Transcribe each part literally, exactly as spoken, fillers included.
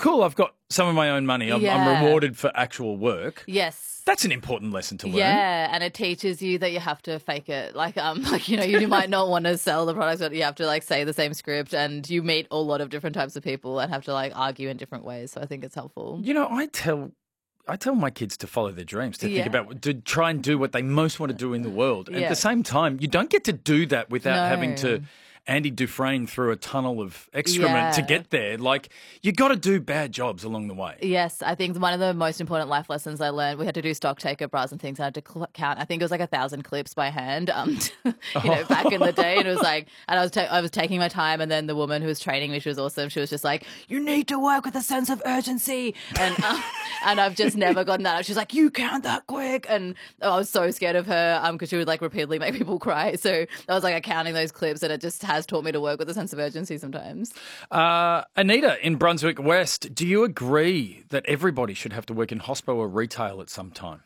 cool, I've got some of my own money. I'm, Yeah. I'm rewarded for actual work. Yes. That's an important lesson to learn. Yeah, and it teaches you that you have to fake it. Like, um, like you know, you might not want to sell the products, but you have to like say the same script, and you meet a lot of different types of people and have to like argue in different ways. So I think it's helpful. You know, I tell I tell my kids to follow their dreams, to Yeah. think about, to try and do what they most want to do in the world. Yeah. At the same time, you don't get to do that without No. having to Andy Dufresne through a tunnel of excrement to Yeah. get there. Like, you got to do bad jobs along the way. Yes, I think one of the most important life lessons I learned, we had to do stock taker bras and things. I had to cl- count, I think it was like a thousand clips by hand, um, you know, back in the day. And it was like, and I was, ta- I was taking my time. And then the woman who was training me, she was awesome. She was just like, you need to work with a sense of urgency. And, um, and I've just never gotten that. She's like, you count that quick. And I was so scared of her um, because she would like repeatedly make people cry. So I was like counting those clips, and it just has taught me to work with a sense of urgency sometimes. Uh, Anita in Brunswick West, do you agree that everybody should have to work in hospital or retail at some time?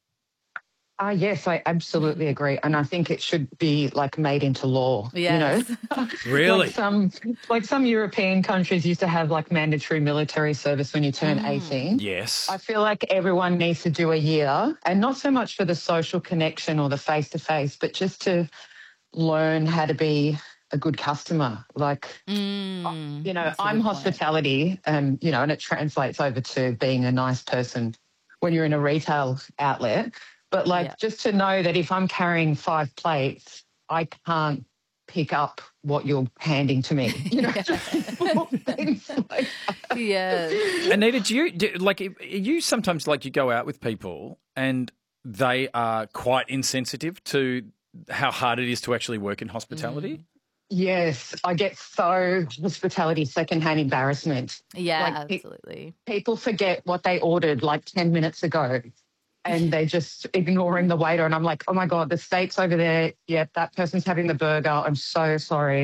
Uh, yes, I absolutely agree. And I think it should be like made into law, Yes. you know. Really? Like some, like some European countries used to have like mandatory military service when you turn eighteen. Yes. I feel like everyone needs to do a year, and not so much for the social connection or the face-to-face, but just to learn how to be a good customer. Like, Mm, you know, that's a I'm good point. hospitality, and, you know, and it translates over to being a nice person when you're in a retail outlet. But like, Yeah. just to know that if I'm carrying five plates, I can't pick up what you're handing to me. You know, just little things like that. Yeah. Anita, do you, do, like, are you sometimes, like, you go out with people and they are quite insensitive to how hard it is to actually work in hospitality? Yes, I get so hospitality secondhand embarrassment. Yeah, Like, pe- absolutely. People forget what they ordered like ten minutes ago, and they're just ignoring the waiter. And I'm like, oh my God, the steak's over there. Yep, that person's having the burger. I'm so sorry.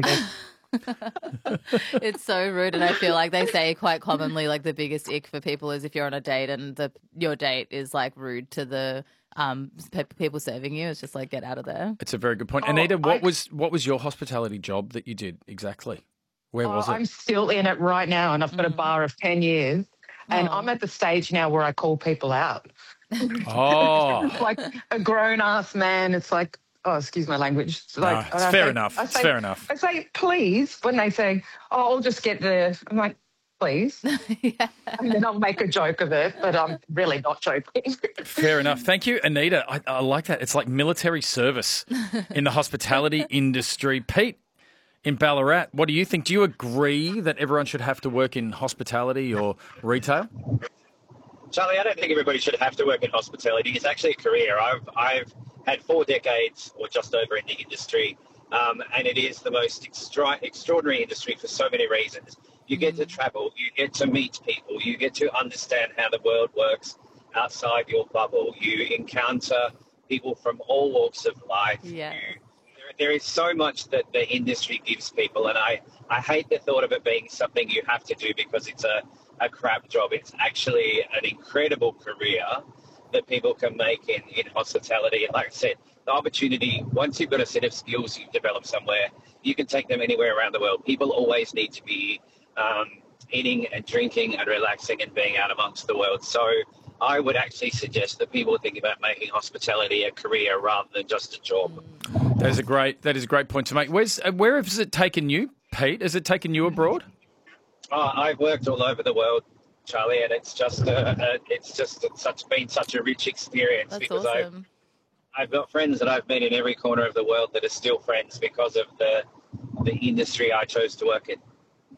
It's so rude, and I feel like they say quite commonly, like the biggest ick for people is if you're on a date and the your date is like rude to the um pe- people serving you. It's just like, get out of there. It's a very good point. Oh, Anita, what I- was what was your hospitality job that you did exactly? Where was Oh, it? I'm still in it right now, and I've got a bar of ten years. And Oh. I'm at the stage now where I call people out. Oh, Like a grown-ass man, it's like, oh, excuse my language. It's like, No, it's and I fair say- enough. I It's say- fair enough. I say, please, when they say, oh, I'll just get the, I'm like, please. Yeah. And then I'll make a joke of it, but I'm really not joking. fair enough. Thank you, Anita. I, I like that. It's like military service in the hospitality industry. Pete, in Ballarat, what do you think? Do you agree that everyone should have to work in hospitality or retail? Charlie, I don't think everybody should have to work in hospitality. It's actually a career. I've I've had four decades or just over in the industry, um, and it is the most extra- extraordinary industry for so many reasons. You get to travel, you get to meet people, you get to understand how the world works outside your bubble. You encounter people from all walks of life. Yeah. You, there, there is so much that the industry gives people, and I, I hate the thought of it being something you have to do because it's a a crap job. It's actually an incredible career that people can make in, in hospitality. And like I said, the opportunity, once you've got a set of skills you've developed somewhere, you can take them anywhere around the world. People always need to be um, eating and drinking and relaxing and being out amongst the world. So I would actually suggest that people think about making hospitality a career rather than just a job. That is a great. That is a great point to make. Where's uh, where has it taken you, Pete? Has it taken you abroad? Oh, I've worked all over the world, Charlie, and it's just a, a, it's just such been such a rich experience That's because I've awesome. I've got friends that I've met in every corner of the world that are still friends because of the the industry I chose to work in.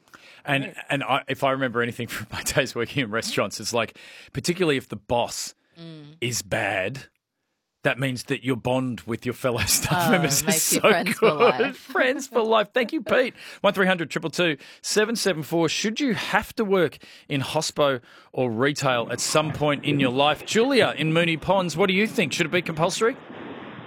And and I, if I remember anything from my days working in restaurants, it's like, particularly if the boss is bad, that means that your bond with your fellow staff Oh, members is makes you so friends for good. life. Friends for life. Thank you, Pete. one three hundred two two two seven seven four. Should you have to work in hospo or retail at some point in your life? Julia in Moonee Ponds, what do you think? Should it be compulsory?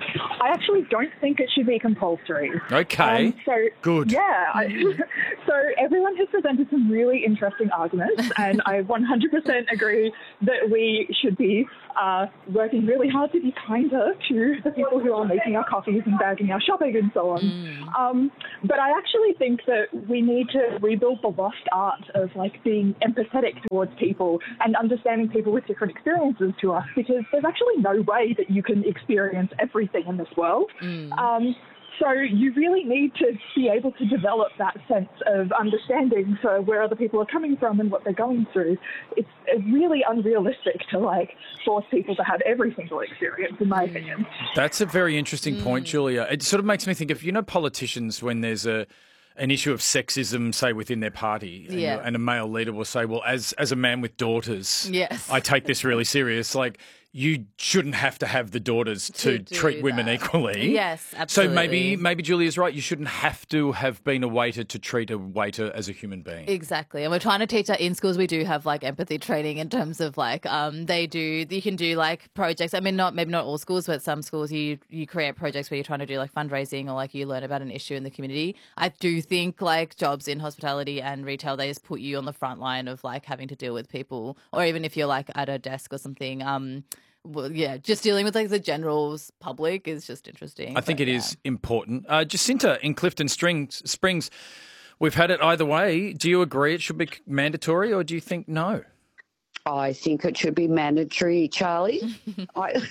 I actually don't think it should be compulsory. Okay. Um, so Good. Yeah. I, so everyone has presented some really interesting arguments, and I one hundred percent agree that we should be uh, working really hard to be kinder to the people who are making our coffees and bagging our shopping and so on. Mm. Um, but I actually think that we need to rebuild the lost art of like being empathetic towards people and understanding people with different experiences to us, because there's actually no way that you can experience everything in this world. Mm. Um, so you really need to be able to develop that sense of understanding for where other people are coming from and what they're going through. It's really unrealistic to like force people to have every single experience, in my opinion. That's a very interesting mm. point, Julia. It sort of makes me think of, you know, politicians when there's a an issue of sexism, say, within their party, and, yeah. and a male leader will say, well, as as a man with daughters, yes. I take this really serious. Like, you shouldn't have to have the daughters to, to treat women that. equally. Yes, absolutely. So maybe maybe Julia's right. You shouldn't have to have been a waiter to treat a waiter as a human being. Exactly. And we're trying to teach that in schools. We do have like empathy training in terms of like um they do you can do like projects. I mean, not maybe not all schools, but some schools you you create projects where you're trying to do like fundraising or like you learn about an issue in the community. I do think like jobs in hospitality and retail, they just put you on the front line of like having to deal with people, or even if you're like at a desk or something. Um Well, yeah, just dealing with like the general public is just interesting. I think but, it yeah. is important. Uh, Jacinta in Clifton Springs, Springs, we've had it either way. Do you agree it should be mandatory, or do you think no? I think it should be mandatory, Charlie. I,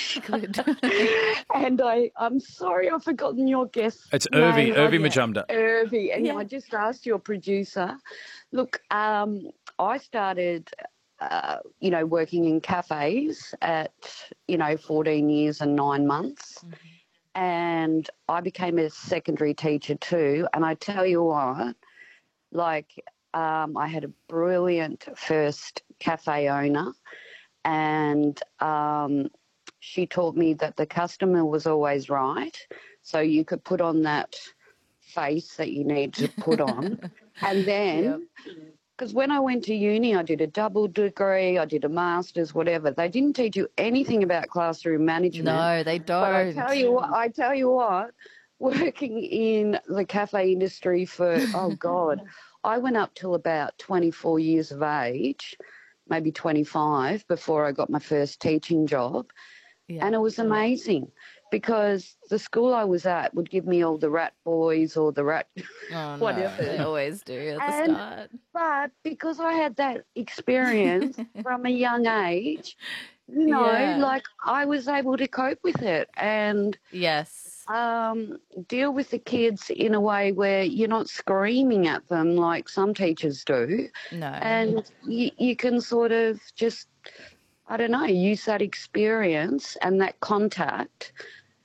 and I, I'm sorry, I've forgotten your guest. It's Irvi, name. Irvi yeah. Majumdar. Irvi, and Yeah. I just asked your producer. Look, um, I started, uh, you know, working in cafes at, you know, fourteen years and nine months. Mm-hmm. And I became a secondary teacher too. And I tell you what, like, um, I had a brilliant first cafe owner, and um, she taught me that the customer was always right. So you could put on that face that you need to put on. And then, because yep. when I went to uni, I did a double degree, I did a master's, whatever. They didn't teach you anything about classroom management. No, they don't. But I tell you what, I tell you what, working in the cafe industry for, oh, God, I went up till about twenty-four years of age, maybe twenty-five, before I got my first teaching job. Yeah. And it was amazing because the school I was at would give me all the rat boys or the rat oh, whatever. No, they always do at and, the start. But because I had that experience from a young age, you know, yeah. like I was able to cope with it and yes. um, deal with the kids in a way where you're not screaming at them like some teachers do. No. And you, you can sort of just, I don't know, use that experience and that contact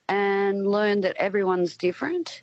and learn that everyone's different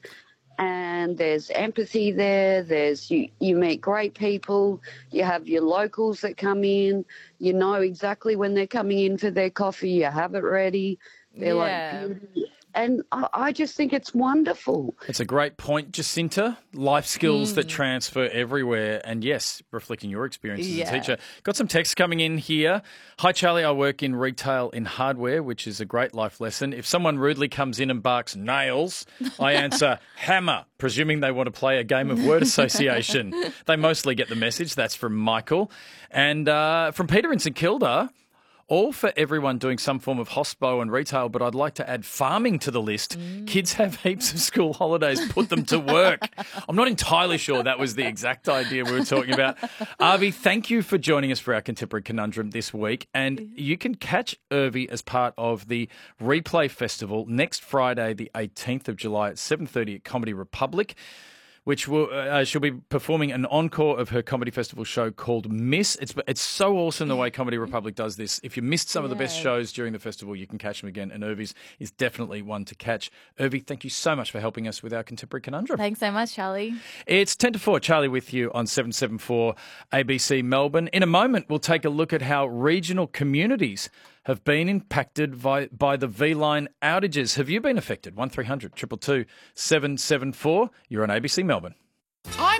and there's empathy there. There's you, you meet great people. You have your locals that come in. You know exactly when they're coming in for their coffee. You have it ready. They're yeah. like beauty. And I, I just think it's wonderful. It's a great point, Jacinta. Life skills mm. that transfer everywhere. And yes, reflecting your experience as yeah. a teacher. Got some texts coming in here. Hi, Charlie. I work in retail in hardware, which is a great life lesson. If someone rudely comes in and barks nails, I answer hammer, presuming they want to play a game of word association. They mostly get the message. That's from Michael. And uh, from Peter in St Kilda, all for everyone doing some form of hospo and retail, but I'd like to add farming to the list. Mm. Kids have heaps of school holidays. Put them to work. I'm not entirely sure that was the exact idea we were talking about. Avi, thank you for joining us for our Contemporary Conundrum this week. And you can catch Irvi as part of the Replay Festival next Friday, the eighteenth of July at seven thirty at Comedy Republic, which will uh, she'll be performing an encore of her Comedy Festival show called Miss. It's it's so awesome the way Comedy Republic does this. If you missed some yeah. of the best shows during the festival, you can catch them again, and Irvi's is definitely one to catch. Irvi, thank you so much for helping us with our Contemporary Conundrum. Thanks so much, Charlie. It's ten to four. Charlie with you on seven seven four A B C Melbourne. In a moment, we'll take a look at how regional communities have been impacted by, by the V-Line outages. Have you been affected? one three hundred two two two seven seven four. You're on A B C Melbourne. I'm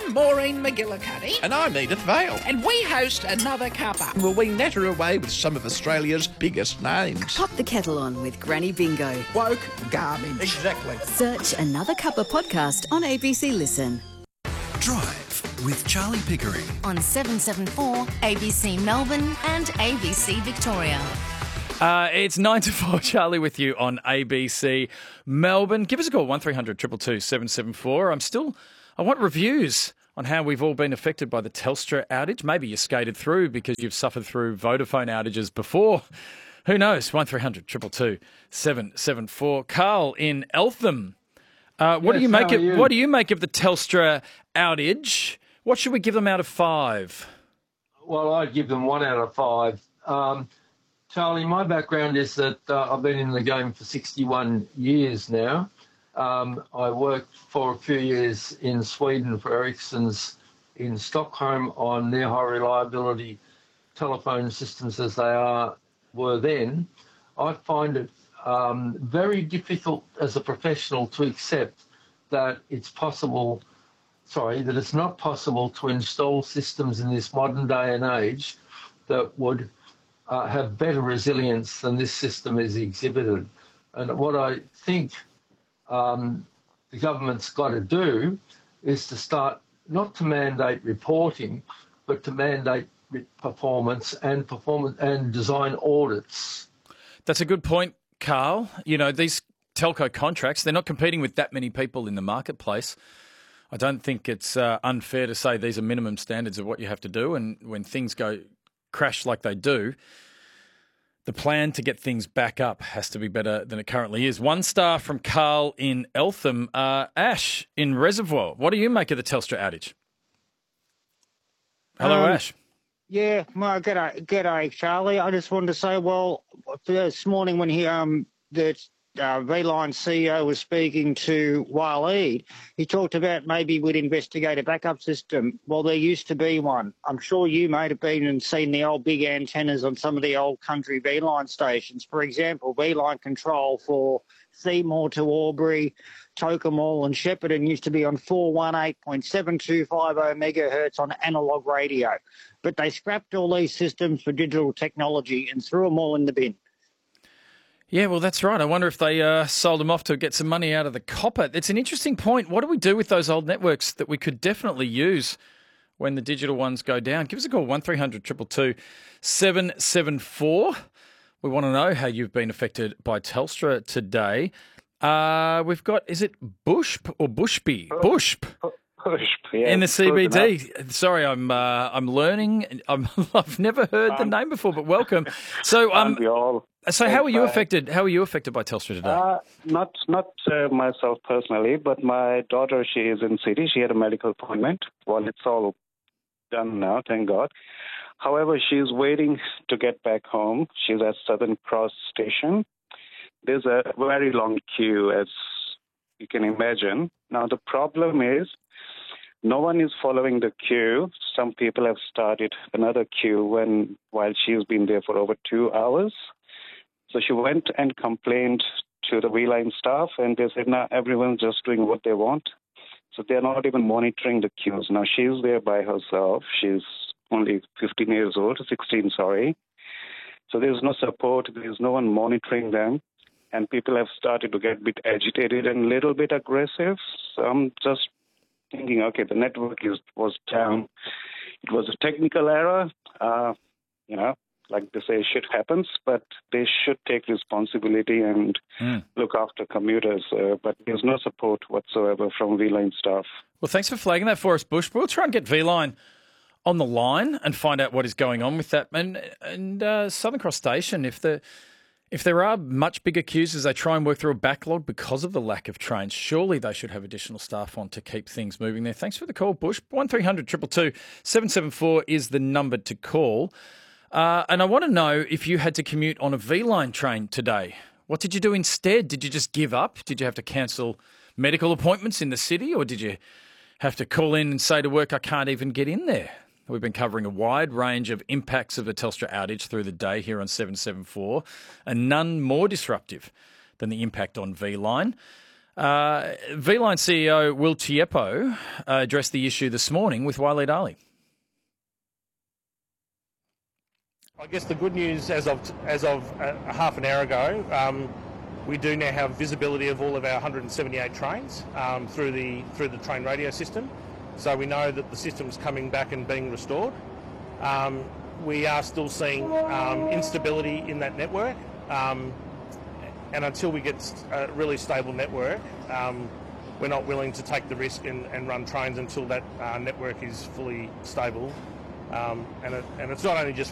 I'm Maureen McGillicuddy. And I'm Edith Vale. And we host Another Cuppa. Well, we natter away with some of Australia's biggest names. Pop the kettle on with Granny Bingo. Woke garbage. Exactly. Search Another Cuppa podcast on A B C Listen. Drive with Charlie Pickering on seven seven four A B C Melbourne and A B C Victoria. Uh, it's nine to four, Charlie with you on A B C Melbourne. Give us a call, one three hundred two two two seven seven four. I'm still, I want reviews on how we've all been affected by the Telstra outage. Maybe you skated through because you've suffered through Vodafone outages before. Who knows? one three hundred two two two seven seven four. Carl in Eltham. Uh, what yes, do you make? Of, you? What do you make of the Telstra outage? What should we give them out of five? Well, I'd give them one out of five. Um, Charlie, my background is that uh, I've been in the game for sixty-one years now. Um, I worked for a few years in Sweden for Ericsson's in Stockholm on their high reliability telephone systems as they are were then. I find it um, very difficult as a professional to accept that it's possible, sorry, that it's not possible to install systems in this modern day and age that would Uh, have better resilience than this system is exhibited. And what I think um, the government's got to do is to start not to mandate reporting, but to mandate performance and performance and design audits. That's a good point, Carl. You know, these telco contracts, they're not competing with that many people in the marketplace. I don't think it's uh, unfair to say these are minimum standards of what you have to do, and when things go crash like they do, the plan to get things back up has to be better than it currently is. One star from Carl in Eltham. Uh, Ash in Reservoir, what do you make of the Telstra outage? Hello, um, Ash. Yeah, well, g'day, g'day, Charlie. I just wanted to say, well, this morning when he um the uh, V-Line C E O was speaking to Waleed, he talked about maybe we'd investigate a backup system. Well, there used to be one. I'm sure you may have been and seen the old big antennas on some of the old country V-Line stations. For example, V-Line control for Seymour to Albury, Tocumwal and Shepparton used to be on four one eight point seven two five zero megahertz on analogue radio. But they scrapped all these systems for digital technology and threw them all in the bin. Yeah, well, that's right. I wonder if they uh, sold them off to get some money out of the copper. It's an interesting point. What do we do with those old networks that we could definitely use when the digital ones go down? Give us a call, one three hundred two two two seven seven four. We want to know how you've been affected by Telstra today. Uh, we've got, is it Bushp or Bushby? Bushp. Bushp, yeah. In the C B D. Sorry, I'm uh, I'm learning. I'm, I've never heard um, the name before, but welcome. So, um, so how are you affected? How are you affected by Telstra today? Uh, not not uh, myself personally, but my daughter. She is in city. She had a medical appointment. Well, it's all done now, thank God. However, she's waiting to get back home. She's at Southern Cross Station. There's a very long queue, as you can imagine. Now, the problem is no one is following the queue. Some people have started another queue when while she's been there for over two hours. So she went and complained to the V-Line staff, and they said, now everyone's just doing what they want. So they're not even monitoring the queues. Now, she's there by herself. She's only fifteen years old, sixteen, sorry. So there's no support. There's no one monitoring them. And people have started to get a bit agitated and a little bit aggressive. So I'm just thinking, okay, the network is, was down. It was a technical error. Uh, you know, like they say, shit happens, but they should take responsibility and mm. look after commuters. Uh, but there's no support whatsoever from V-Line staff. Well, thanks for flagging that for us, Bush. We'll try and get V-Line on the line and find out what is going on with that. And and uh, Southern Cross Station, if the if there are much bigger queues as they try and work through a backlog because of the lack of trains, surely they should have additional staff on to keep things moving there. Thanks for the call, Bush. one three hundred two two two seven seven four is the number to call. Uh, and I want to know if you had to commute on a V-Line train today. What did you do instead? Did you just give up? Did you have to cancel medical appointments in the city, or did you have to call in and say to work, I can't even get in there? We've been covering a wide range of impacts of a Telstra outage through the day here on seven seven four, and none more disruptive than the impact on V-Line. Uh, V-Line C E O Will Tiepo uh, addressed the issue this morning with Waleed Ali. I guess the good news as of as of a, a half an hour ago, um, we do now have visibility of all of our one hundred seventy-eight trains um, through the through the train radio system. So we know that the system's coming back and being restored. Um, we are still seeing um, instability in that network, um, and until we get a really stable network, um, we're not willing to take the risk and, and run trains until that uh, network is fully stable. Um, and, it, and it's not only just